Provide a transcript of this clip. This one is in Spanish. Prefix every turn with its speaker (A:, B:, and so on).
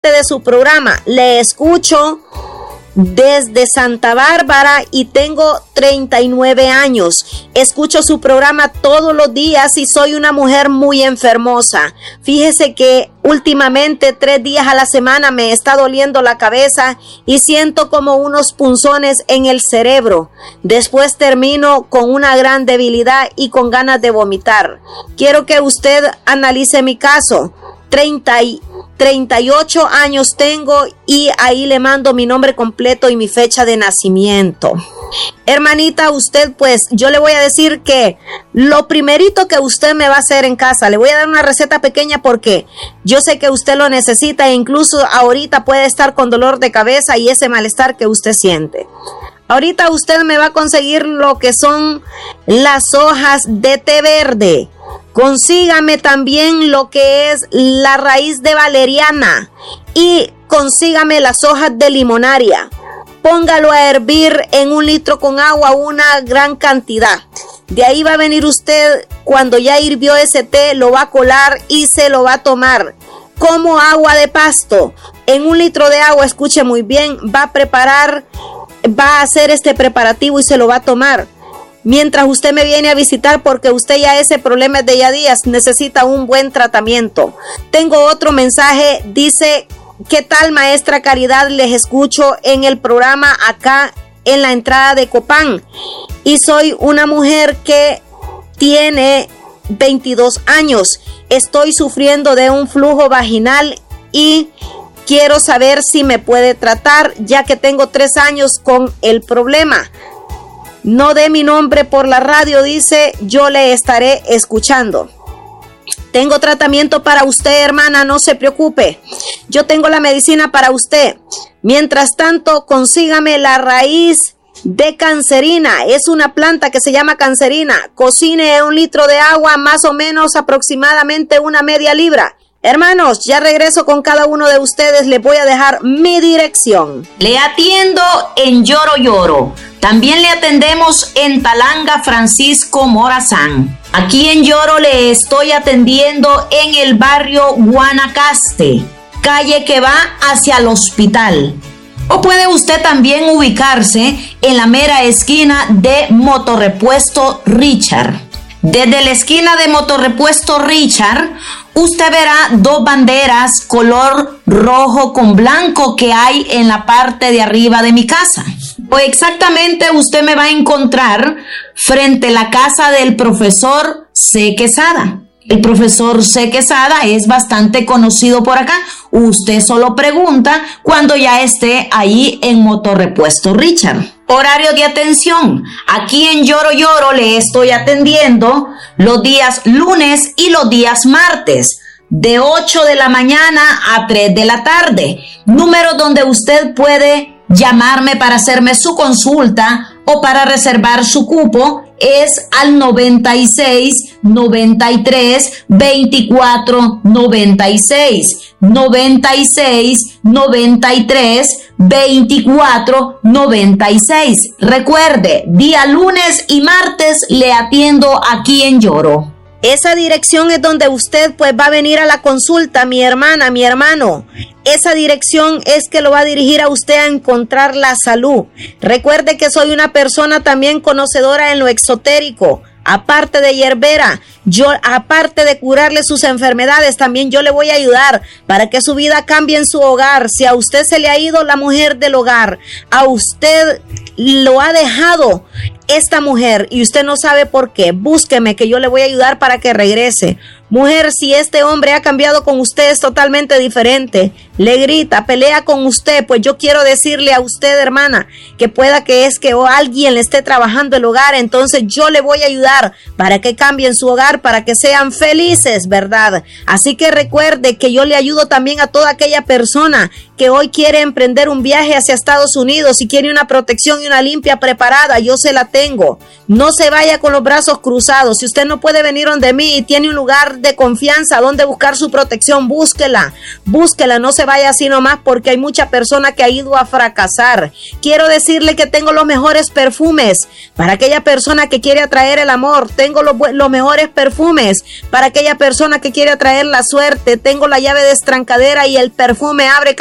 A: de su programa. Le escucho desde Santa Bárbara y tengo 39 años. Escucho su programa todos los días y soy una mujer muy enfermosa. Fíjese que últimamente 3 días a la semana me está doliendo la cabeza y siento como unos punzones en el cerebro. Después termino con una gran debilidad y con ganas de vomitar. Quiero que usted analice mi caso. 38 años tengo y ahí le mando mi nombre completo y mi fecha de nacimiento. Hermanita, usted pues yo le voy a decir que lo primerito que usted me va a hacer en casa, le voy a dar una receta pequeña porque yo sé que usted lo necesita e incluso ahorita puede estar con dolor de cabeza y ese malestar que usted siente. Ahorita usted me va a conseguir lo que son las hojas de té verde. Consígame también lo que es la raíz de valeriana y consígame las hojas de limonaria. Póngalo a hervir en 1 litro con agua, una gran cantidad. De ahí va a venir usted, cuando ya hirvió ese té, lo va a colar y se lo va a tomar como agua de pasto. En 1 litro de agua, escuche muy bien, va a hacer este preparativo y se lo va a tomar mientras usted me viene a visitar, porque usted ya ese problema es de ya días, necesita un buen tratamiento. Tengo otro mensaje, dice: ¿qué tal, maestra Caridad? Les escucho en el programa acá en la entrada de Copán y soy una mujer que tiene 22 años. Estoy sufriendo de un flujo vaginal y quiero saber si me puede tratar, ya que tengo 3 años con el problema. No dé mi nombre por la radio, dice, yo le estaré escuchando. Tengo tratamiento para usted, hermana, no se preocupe. Yo tengo la medicina para usted. Mientras tanto, consígame la raíz de cancerina. Es una planta que se llama cancerina. Cocine en 1 litro de agua, más o menos aproximadamente una media libra. Hermanos, ya regreso con cada uno de ustedes. Les voy a dejar mi dirección.
B: Le atiendo en Lloro Lloro. También le atendemos en Talanga Francisco Morazán. Aquí en Lloro le estoy atendiendo en el barrio Guanacaste, calle que va hacia el hospital. O puede usted también ubicarse en la mera esquina de Motorrepuesto Richard. Desde la esquina de Motorrepuesto Richard, usted verá 2 banderas color rojo con blanco que hay en la parte de arriba de mi casa. Pues exactamente usted me va a encontrar frente a la casa del profesor C. Quesada. El profesor C. Quesada es bastante conocido por acá. Usted solo pregunta cuando ya esté ahí en Motorrepuesto Richard. Horario de atención. Aquí en Lloro Lloro le estoy atendiendo los días lunes y los días martes, de 8 de la mañana a 3 de la tarde. Número donde usted puede llamarme para hacerme su consulta o para reservar su cupo es al 96 93 24 96 96 93 24 96. Recuerde, día lunes y martes le atiendo aquí en Lloro.
A: Esa dirección es donde usted pues va a venir a la consulta, mi hermana, mi hermano. Esa dirección es que lo va a dirigir a usted a encontrar la salud. Recuerde que soy una persona también conocedora en lo exotérico. Aparte de hierbera, aparte de curarle sus enfermedades, también yo le voy a ayudar para que su vida cambie en su hogar. Si a usted se le ha ido la mujer del hogar, a usted lo ha dejado esta mujer y usted no sabe por qué, búsqueme que yo le voy a ayudar para que regrese. Mujer, si este hombre ha cambiado con usted, es totalmente diferente. Le grita, pelea con usted, pues yo quiero decirle a usted, hermana, que pueda que es que alguien le esté trabajando el hogar, entonces yo le voy a ayudar para que cambien su hogar, para que sean felices, ¿verdad? Así que recuerde que yo le ayudo también a toda aquella persona que hoy quiere emprender un viaje hacia Estados Unidos y quiere una protección y una limpia preparada, yo se la tengo. No se vaya con los brazos cruzados. Si usted no puede venir donde mí y tiene un lugar de confianza donde buscar su protección, búsquela, no se vaya así nomás, porque hay mucha persona que ha ido a fracasar. Quiero decirle que tengo los mejores perfumes para aquella persona que quiere atraer el amor. Tengo los mejores perfumes para aquella persona que quiere atraer la suerte. Tengo la llave destrancadera y el perfume abre